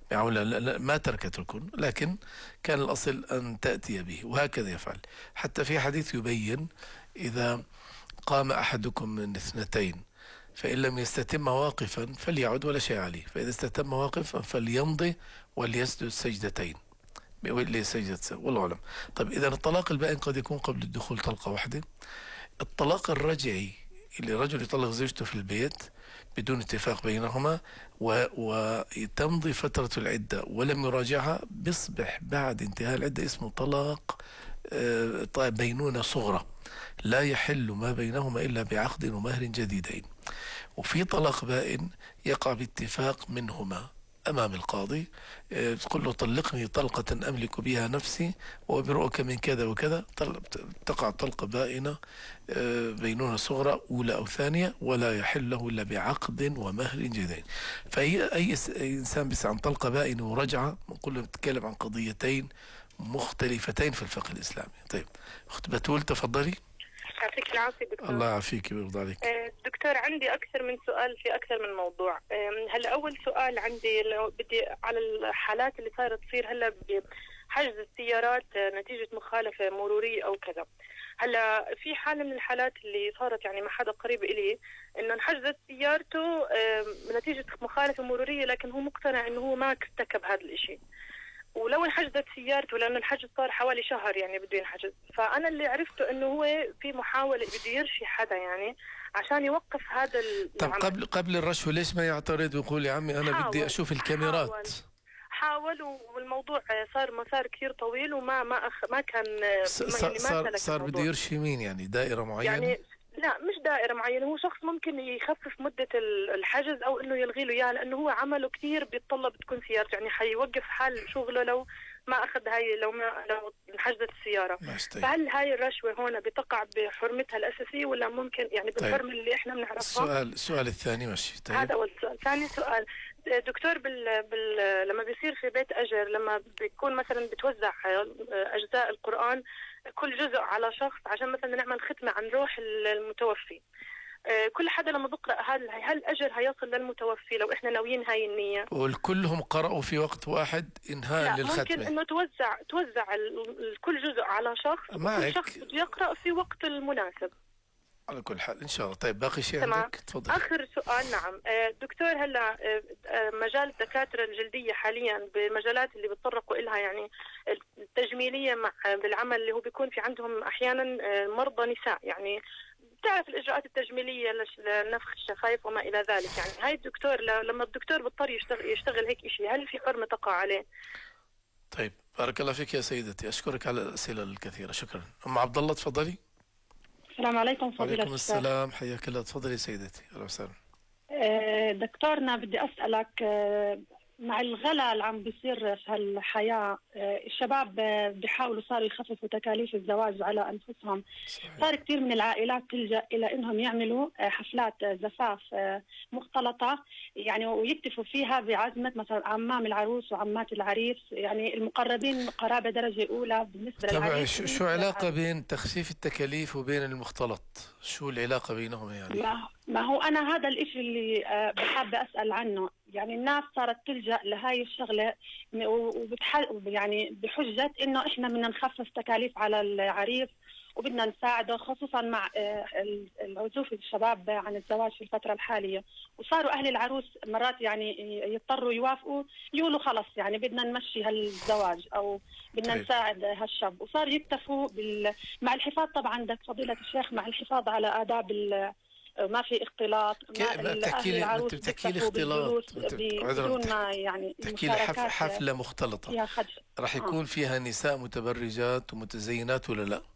يعني لا ما تركت ركن، لكن كان الأصل أن تأتي به، وهكذا يفعل. حتى في حديث يبين إذا قام أحدكم من اثنتين فإن لم يستتم واقفا فليعد ولا شيء عليه، فإذا استتم واقفا فليمضي وليسجد سجدتين لسجدة والله أعلم. طيب إذا الطلاق البائن قد يكون قبل الدخول طلقة واحدة. الطلاق الرجعي اللي رجل يطلق زوجته في البيت بدون اتفاق بينهما وتمضي فترة العدة ولم يراجعها، بيصبح بعد انتهاء العدة اسمه طلاق بينونة صغرى، لا يحل ما بينهما إلا بعقد ومهر جديدين. وفي طلاق بائن يقع باتفاق منهما أمام القاضي، تقول له طلقني طلقة أملك بها نفسي وبرؤك من كذا وكذا، تقع طلقة بائنة بينونة صغرى أولى أو ثانية، ولا يحل له إلا بعقد ومهر جديد. أي إنسان بيسعى عن طلقة بائنة ورجعة نقول له بتتكلم عن قضيتين مختلفتين في الفقه الإسلامي. طيب أخت بتول تفضلي. يعطيك العافية دكتور. الله يعافيك ويرضى عليك. دكتور عندي أكثر من سؤال في أكثر من موضوع. هلا أول سؤال عندي لو بدي على الحالات اللي صارت تصير هلا بحجز السيارات نتيجة مخالفة مرورية أو كذا. هلا في حالة من الحالات اللي صارت يعني مع حدا قريب إلي إنه انحجزت سيارته نتيجة مخالفة مرورية، لكن هو مقتنع إنه هو ما ارتكب هذا الإشي، ولو انحجزت سيارته لأنه الحجز صار حوالي شهر يعني بده ينحجز. فأنا اللي عرفته إنه هو في محاولة بده يرشي حدا يعني عشان يوقف هذا طب قبل الرشوة ليش ما يعترض ويقول يا عمي أنا بدي أشوف الكاميرات؟ حاول والموضوع صار مسار كثير طويل وما كان صار بده يرشي مين يعني؟ دائرة معينة؟ يعني لا مش دائرة معينة، هو شخص ممكن يخفف مدة الحجز أو إنه يلغي له إياها، لأنه هو عمله كثير بيتطلب تكون سيارته، يعني حيوقف حال شغله لو ما أخذ هاي لو انحجزت السيارة. فهل هاي الرشوة هون بتقع بحرمتها الأساسية ولا ممكن يعني بالحرمة اللي إحنا بنعرفها؟ السؤال الثاني ماشي. طيب. هذا أول سؤال. ثاني سؤال دكتور لما بيصير في بيت أجر، لما بيكون مثلا بتوزع أجزاء القرآن كل جزء على شخص عشان مثلا نعمل ختمة عن روح المتوفي، كل حدا لما بقرأ هل الأجر هيصل للمتوفي لو إحنا ناويين هاي النية؟ والكلهم قرأوا في وقت واحد إنهاء للختمة؟ ممكن إنه توزع كل جزء على شخص وكل شخص يقرأ في وقت المناسب. على كل حال إن شاء الله. طيب باقي شيء عندك؟ تفضل. آخر سؤال. نعم دكتور، هلا مجال الدكاترة الجلدية حاليا بالمجالات اللي بيتطرقوا إلها يعني التجميلية مع بالعمل اللي هو بيكون في عندهم أحيانا مرضى نساء، يعني بتعرف الإجراءات التجميلية لنفخ الشفايف وما إلى ذلك، يعني هاي الدكتور لما الدكتور بيضطر يشتغل هيك إشي هل في حرمة تقع عليه؟ طيب بارك الله فيك يا سيدتي، أشكرك على الأسئلة الكثيرة، شكرا. أم عبد الله تفضلي. السلام عليكم فضيلة الشيخ. وعليكم السلام، حياك الله، تفضلي سيدتي. أهلا وسهلا. دكتورنا بدي أسألك مع الغلاء اللي عم بيصير في هالحياة، الشباب بيحاولوا صاروا يخففوا تكاليف الزواج على أنفسهم. صار كثير من العائلات تلجأ إلى إنهم يعملوا حفلات زفاف مختلطة يعني، ويكتفوا فيها بعزمة مثلا عمام العروس وعمات العريس، يعني المقربين قرابة درجة أولى بالنسبة للعريس. شو علاقة بين تخفيف التكاليف وبين المختلط؟ شو العلاقة بينهم يعني؟ ما هو أنا هذا الإشي اللي بحابة أسأل عنه. يعني الناس صارت تلجأ لهاي الشغلة يعني بحجة إنه إحنا بدنا نخفف تكاليف على العريس وبدنا نساعده، خصوصا مع العزوف الشباب عن الزواج في الفترة الحالية. وصاروا أهل العروس مرات يعني يضطروا يوافقوا، يقولوا خلص يعني بدنا نمشي هالزواج أو بدنا نساعد هالشاب، وصار يكتفوا مع الحفاظ طبعا ده فضيلة الشيخ، مع الحفاظ على آداب ما في اختلاط. بتحكي لي اختلاط بدون ما يعني تحكي لي حفلة مختلطة راح يكون فيها نساء متبرجات ومتزينات ولا لا؟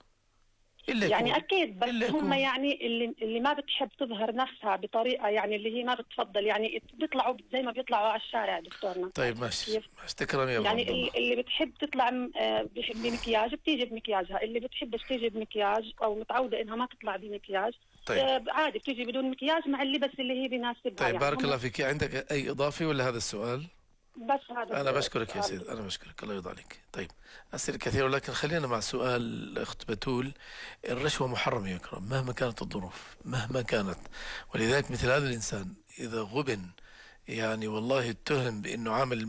يعني أكيد، بس هم يعني اللي ما بتحب تظهر نفسها بطريقة يعني اللي هي ما بتفضل، يعني بيطلعوا زي ما بيطلعوا على الشارع دكتورنا. طيب ماشي تكرمي يا يعني اللي بتحب تطلع بمكياج بتيجي بمكياجها، اللي بتحبش تيجي بمكياج أو متعودة إنها ما تطلع بمكياج طيب عادي بتيجي بدون مكياج مع اللبس اللي هي بيناسبها. طيب يعني بارك الله فيك. عندك أي إضافة ولا هذا السؤال؟ بس هذا أنا بشكرك يا سيد، أنا بشكرك، الله يرضى عليك. طيب أسئلة كثيرة، ولكن خلينا مع سؤال أخت بتول. الرشوة محرمة يا كرام مهما كانت الظروف، مهما كانت، ولذلك مثل هذا الإنسان إذا غبن يعني والله اتهم بأنه عامل